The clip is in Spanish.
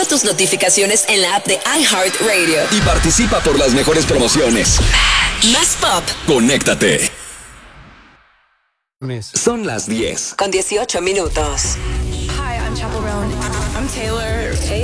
tus notificaciones en la app de iHeartRadio. Y participa por las mejores promociones. Más pop. Conéctate. Son las 10. Con 18 minutos. Hi, I'm Chappell Roan. I'm Taylor.